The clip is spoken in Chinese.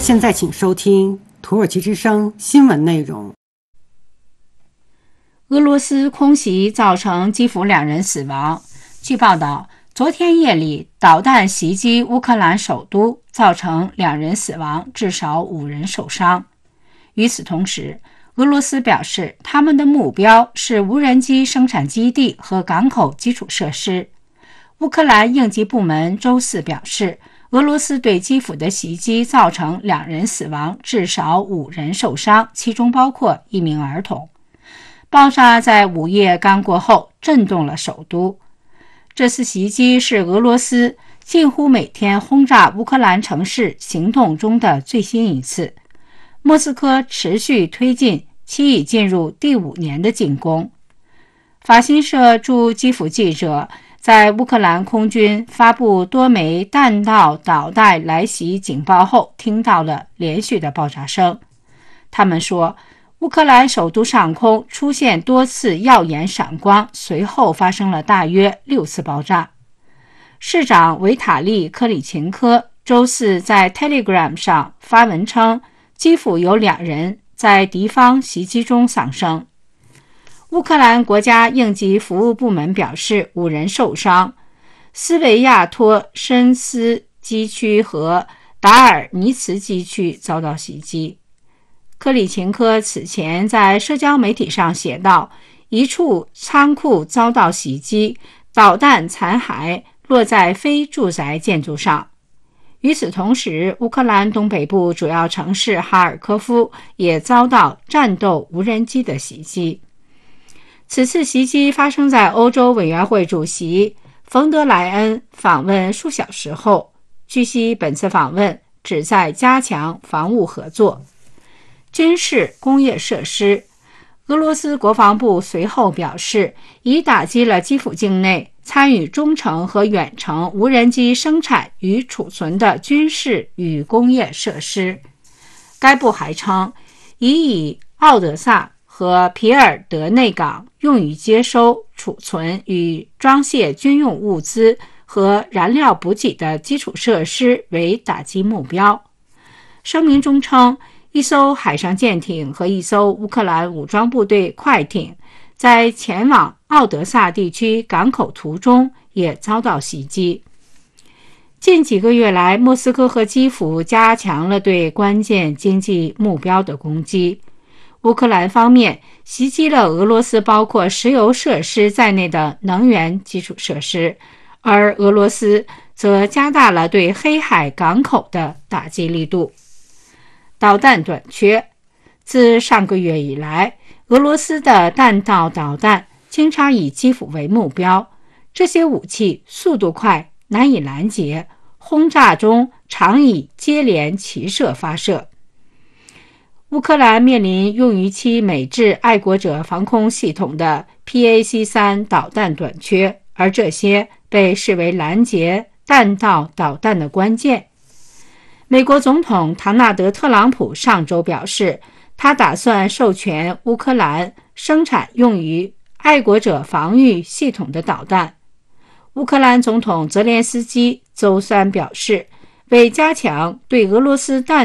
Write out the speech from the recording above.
现在请收听土耳其之声新闻内容。 俄罗斯空袭造成基辅2人死亡。据报道，昨天夜里导弹袭击乌克兰首都，造成2人死亡，至少5人受伤。与此同时，俄罗斯表示他们的目标是无人机生产基地和港口基础设施。乌克兰应急部门周四表示，俄罗斯对基辅的袭击造成2人死亡，至少5人受伤，其中包括1名儿童。爆炸在午夜刚过后震动了首都。这次袭击是俄罗斯近乎每天轰炸乌克兰城市行动中的最新一次。莫斯科持续推进其已进入第5年的进攻。法新社驻基辅记者在乌克兰空军发布多枚弹道导弹来袭警报后听到了连续的爆炸声。他们说，乌克兰首都上空出现多次耀眼闪光，随后发生了大约6次爆炸。市长维塔利·科里琴科周四在 Telegram 上发文称，基辅有2人在敌方袭击中丧生。乌克兰国家应急服务部门表示5人受伤，斯维亚托申斯基区和达尔尼茨基区遭到袭击。克里琴科此前在社交媒体上写道，一处仓库遭到袭击，导弹残骸落在非住宅建筑上。与此同时，乌克兰东北部主要城市哈尔科夫也遭到战斗无人机的袭击。此次袭击发生在欧洲委员会主席冯德莱恩访问数小时后，据悉本次访问旨在加强防务合作。军事工业设施，俄罗斯国防部随后表示，已打击了基辅境内参与中程和远程无人机生产与储存的军事与工业设施。该部还称，已以奥德萨和皮尔德内港用于接收、储存与装卸军用物资和燃料补给的基础设施为打击目标。声明中称，一艘海上舰艇和一艘乌克兰武装部队快艇在前往奥德萨地区港口途中也遭到袭击。近几个月来，莫斯科和基辅加强了对关键经济目标的攻击。乌克兰方面袭击了俄罗斯包括石油设施在内的能源基础设施，而俄罗斯则加大了对黑海港口的打击力度。导弹短缺，自上个月以来，俄罗斯的弹道导弹经常以基辅为目标，这些武器速度快，难以拦截，轰炸中常以接连齐射发射。乌克兰面临用于其美制爱国者防空系统的 PAC-3 导弹短缺，而这些被视为拦截弹道导弹的关键。美国总统唐纳德·特朗普上周表示，他打算授权乌克兰生产用于爱国者防御系统的导弹。乌克兰总统泽连斯基周三表示，为加强对俄罗斯弹